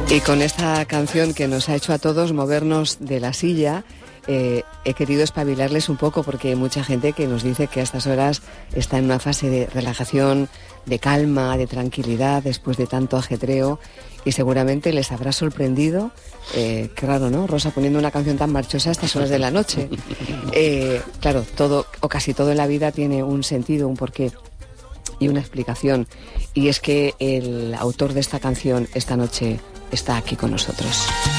Y con esta canción que nos ha hecho a todos movernos de la silla, he querido espabilarles un poco, porque hay mucha gente que nos dice que a estas horas está en una fase de relajación, de calma, de tranquilidad después de tanto ajetreo, y seguramente les habrá sorprendido, qué raro, ¿no? Rosa poniendo una canción tan marchosa a estas horas de la noche. Claro, todo o casi todo en la vida tiene un sentido, un porqué y una explicación, y es que el autor de esta canción esta noche está aquí con nosotros.